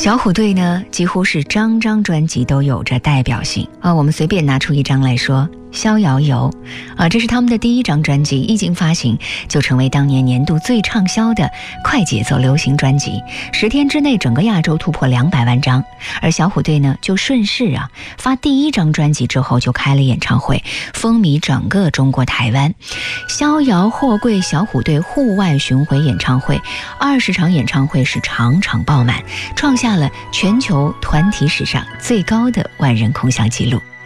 小虎队呢，几乎是张张专辑都有着代表性啊。我们随便拿出一张来说，《逍遥游》啊，这是他们的第一张专辑，一经发行就成为当年年度最畅销的快节奏流行专辑，10天之内整个亚洲突破200万张。而小虎队呢，就顺势发第一张专辑之后就开了演唱会，风靡整个中国台湾。逍遥货柜小虎队户外巡回演唱会，20场演唱会是场爆满，创下了全球团体史上最高的万人空巷纪录。